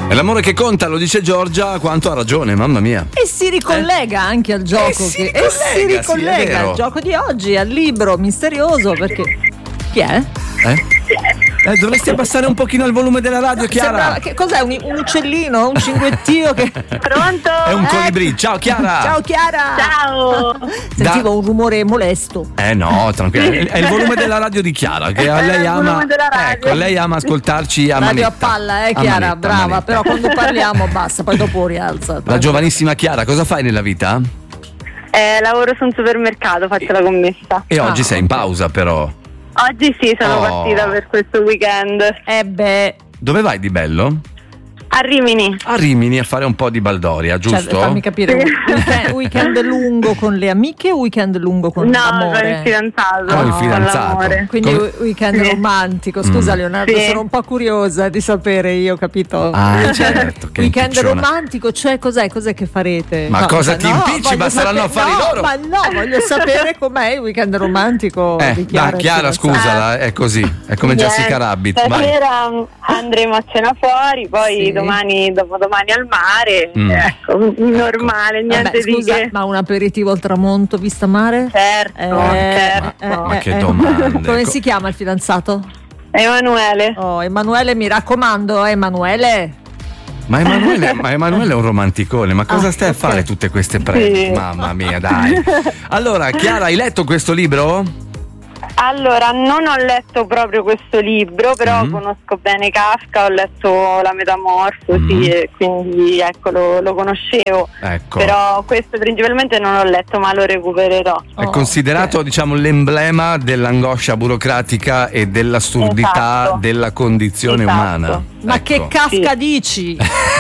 È l'amore che conta, lo dice Giorgia, quanto ha ragione, mamma mia. E si ricollega anche al gioco. Si ricollega al gioco di oggi, al libro misterioso, perché... Chi è? Dovresti abbassare un pochino il volume della radio, Chiara. Che cos'è? Un uccellino? Un cinguettio? Pronto? È un colibrì. Ciao Chiara. Ciao Chiara. Ciao. Sentivo un rumore molesto. No, tranquillo. È il volume della radio di Chiara, che lei ama. Ecco, lei ama ascoltarci a radio manetta. a palla, Chiara, manetta, brava. manetta. Però quando parliamo basta, poi dopo rialza. La giovanissima Chiara, cosa fai nella vita? Lavoro su un supermercato, faccio la commessa. E oggi sei in pausa, però. Oggi sì, sono partita per questo weekend. Dove vai di bello? A Rimini. A Rimini a fare un po' di baldoria, giusto? Cioè, fammi capire, weekend lungo con le amiche o weekend lungo con l'amore? No, con il fidanzato. Con il fidanzato. Quindi weekend romantico. Scusa Leonardo, sono un po' curiosa di sapere io, capito? Certo. Weekend romantico, cioè cos'è che farete? Ma cosa ti impicci? Basteranno affari loro. Ma no, voglio sapere com'è il weekend romantico di Chiara. Chiara, scusala, è così, è come Jessica Rabbit. Stasera andremo a cena fuori, poi domani, dopodomani al mare, ecco, normale, niente di che. Ma un aperitivo al tramonto vista mare? Certo. Ma che domande. Come si chiama il fidanzato? Emanuele. Oh, Emanuele, mi raccomando, Emanuele. Ma Emanuele è un romanticone, ma cosa stai a fare tutte queste prede? Mamma mia, dai. Allora, Chiara, hai letto questo libro? Allora, non ho letto proprio questo libro, però conosco bene Kafka, ho letto La Metamorfosi e quindi ecco lo conoscevo. Ecco. Però questo principalmente non l'ho letto, ma lo recupererò. È considerato, diciamo, l'emblema dell'angoscia burocratica e dell'assurdità della condizione umana. Ma che Kafka dici?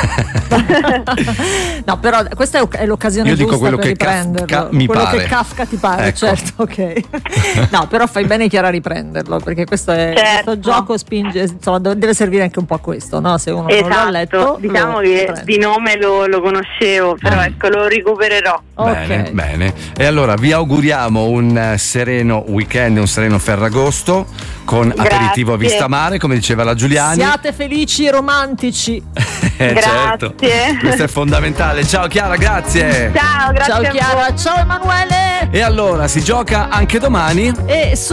No, però questa è l'occasione giusta per riprenderlo. Quello che Kafka ti pare, ecco. certo, ok. No, però fai bene Chiara a riprenderlo, perché questo gioco spinge, insomma, deve servire anche un po' a questo, no? Se uno non l'ha letto, diciamo che di nome lo conoscevo, però ecco, lo recupererò. Bene. E allora vi auguriamo un sereno weekend, un sereno Ferragosto con aperitivo a vista mare, come diceva la Giuliani. Siate felici e romantici. Certo. Questo è fondamentale. Ciao Chiara, grazie. Ciao, grazie. Ciao Chiara, ciao Emanuele. E allora si gioca anche domani?